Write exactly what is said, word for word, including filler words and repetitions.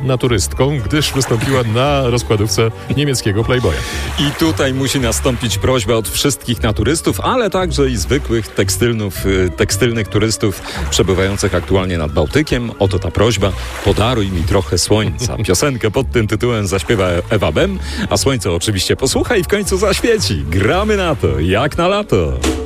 naturystką, gdyż wystąpiła na rozkładówce niemieckiego Playboya. I tutaj musi nastąpić prośba od wszystkich naturystów, ale także i zwykłych tekstylnów, tekstylnych turystów przebywających aktualnie nad Bałtykiem. Oto ta prośba: podaruj mi trochę słońca. Piosenkę pod tym tytułem zaśpiewa Ewa Bem, a słońce oczywiście posłucha i w końcu zaświeci. Gramy na to, jak na lato.